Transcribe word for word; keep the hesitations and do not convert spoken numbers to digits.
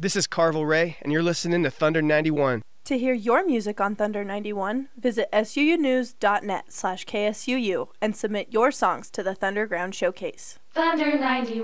This is Carvel Ray, and you're listening to Thunder ninety-one. To hear your music on Thunder ninety-one, visit suunews.net slash KSUU and submit your songs to the Thunderground Showcase. Thunder ninety-one.